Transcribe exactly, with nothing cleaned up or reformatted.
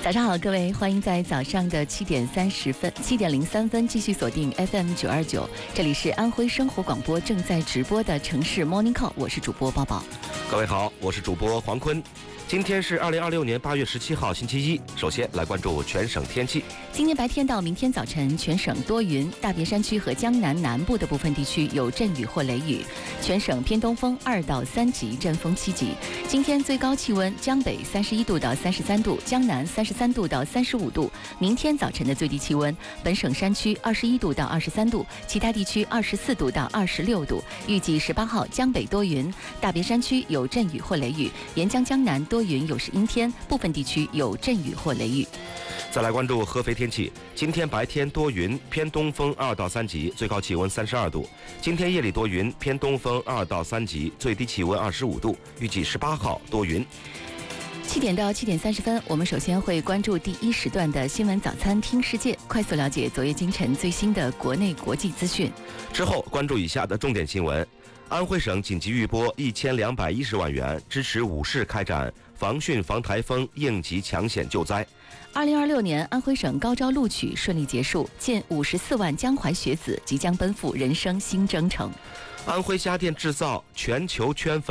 早上好，各位，欢迎在早上的七点三十分、七点零三分继续锁定 F M 九二九，这里是安徽生活广播正在直播的城市 Morning Call， 我是主播抱抱。 各位好，我是主播黄坤。今天是二零二六年八月十七号，星期一。首先来关注全省天气。 今天白天到明天早晨，全省多云，大别山区和江南南部的部分地区有阵雨或雷雨，全省偏东风二到三级，阵风七级。今天最高气温，江北三十一度到三十三度，江南三十三度到三十五度。明天早晨的最低气温，本省山区二十一度到二十三度，其他地区二十四度到二十六度。预计十八号江北多云，大别山区有阵雨或雷雨，沿江江南多云有时阴天，部分地区有阵雨或雷雨。 再来关注合肥天气。今天白天多云，偏东风二到三级，最高气温三十二度。今天夜里多云，偏东风二到三级，最低气温二十五度。预计十八号多云。 七点到七点三十分，我们首先会关注第一时段的新闻早餐听世界，快速了解昨夜今晨最新的国内国际资讯。 之后关注以下的重点新闻：安徽省紧急预拨一千两百一十万元，支持五市开展防汛防台风应急抢险救灾。 二零二六年安徽省高招录取顺利结束，近五十四万江淮学子即将奔赴人生新征程。 安徽家电制造全球圈粉